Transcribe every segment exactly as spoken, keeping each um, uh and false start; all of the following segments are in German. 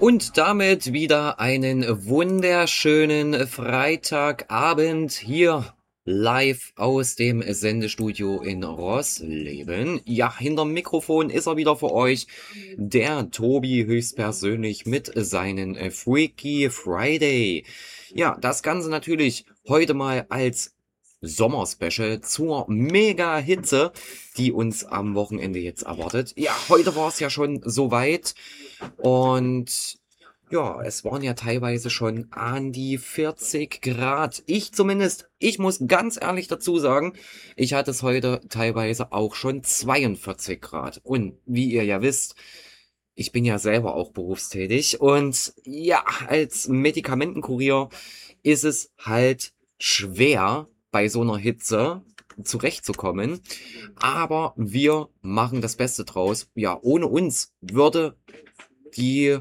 Und damit wieder einen wunderschönen Freitagabend hier live aus dem Sendestudio in Rossleben. Ja, hinterm Mikrofon ist er wieder für euch, der Tobi höchstpersönlich mit seinen Freaky Friday. Ja, das Ganze natürlich heute mal als Sommerspecial zur Mega-Hitze, die uns am Wochenende jetzt erwartet. Ja, heute war es ja schon soweit und ja, es waren ja teilweise schon an die vierzig Grad. Ich zumindest, ich muss ganz ehrlich dazu sagen, ich hatte es heute teilweise auch schon zweiundvierzig Grad. Und wie ihr ja wisst, ich bin ja selber auch berufstätig und ja, als Medikamentenkurier ist es halt schwer, bei so einer Hitze zurechtzukommen. Aber wir machen das Beste draus. Ja, ohne uns würde die,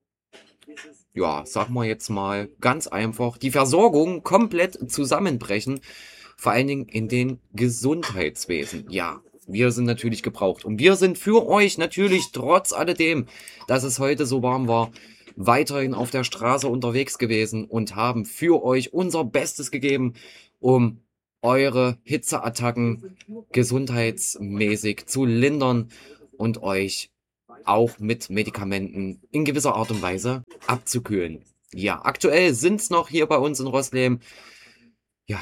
ja, sagen wir jetzt mal ganz einfach, die Versorgung komplett zusammenbrechen. Vor allen Dingen in den Gesundheitswesen. Ja, wir sind natürlich gebraucht. Und wir sind für euch natürlich trotz alledem, dass es heute so warm war, weiterhin auf der Straße unterwegs gewesen und haben für euch unser Bestes gegeben, um eure Hitzeattacken gesundheitsmäßig zu lindern und euch auch mit Medikamenten in gewisser Art und Weise abzukühlen. Ja, aktuell sind's noch hier bei uns in Rossleben, ja,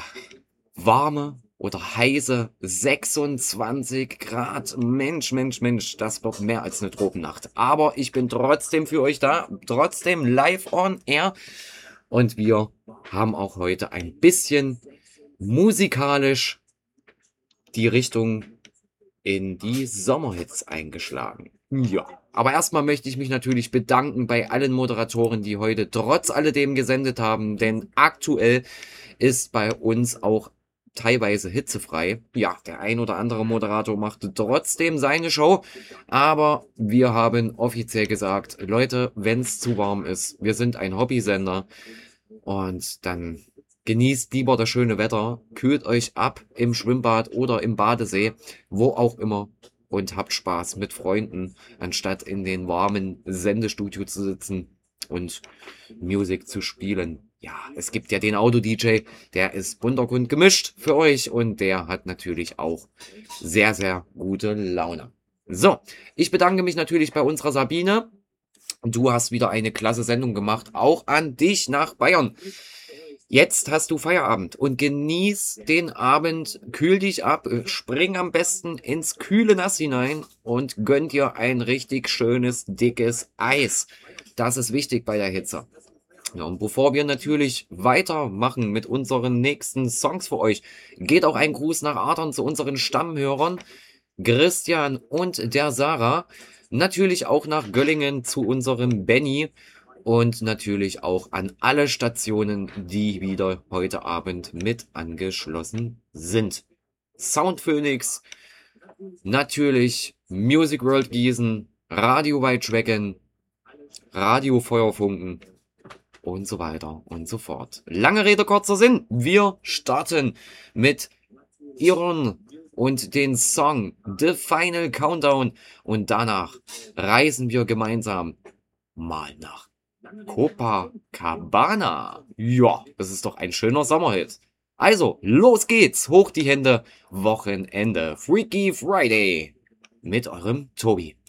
warme oder heiße sechsundzwanzig Grad. Mensch, Mensch, Mensch, das wird mehr als eine Tropennacht. Aber ich bin trotzdem für euch da, trotzdem live on air. Und wir haben auch heute ein bisschen musikalisch die Richtung in die Sommerhits eingeschlagen. Ja, aber erstmal möchte ich mich natürlich bedanken bei allen Moderatoren, die heute trotz alledem gesendet haben, denn aktuell ist bei uns auch teilweise hitzefrei. Ja, der ein oder andere Moderator machte trotzdem seine Show, aber wir haben offiziell gesagt, Leute, wenn es zu warm ist, wir sind ein Hobbysender und dann genießt lieber das schöne Wetter, kühlt euch ab im Schwimmbad oder im Badesee, wo auch immer, und habt Spaß mit Freunden, anstatt in den warmen Sendestudio zu sitzen und Musik zu spielen. Ja, es gibt ja den Auto-D J, der ist bunterbunt gemischt für euch und der hat natürlich auch sehr, sehr gute Laune. So, ich bedanke mich natürlich bei unserer Sabine. Du hast wieder eine klasse Sendung gemacht, auch an dich nach Bayern. Jetzt hast du Feierabend und genieß den Abend, kühl dich ab, spring am besten ins kühle Nass hinein und gönn dir ein richtig schönes, dickes Eis. Das ist wichtig bei der Hitze. Ja, und bevor wir natürlich weitermachen mit unseren nächsten Songs für euch, geht auch ein Gruß nach Adern zu unseren Stammhörern, Christian und der Sarah. Natürlich auch nach Göllingen zu unserem Benny und natürlich auch an alle Stationen, die wieder heute Abend mit angeschlossen sind. Sound Phoenix, natürlich Music World Gießen, Radio Weitschwecken, Radio Feuerfunken und so weiter und so fort. Lange Rede, kurzer Sinn. Wir starten mit Iron und den Song The Final Countdown und danach reisen wir gemeinsam mal nach Copacabana. Ja, das ist doch ein schöner Sommerhit. Also, los geht's. Hoch die Hände. Wochenende. Freaky Friday. Mit eurem Tobi.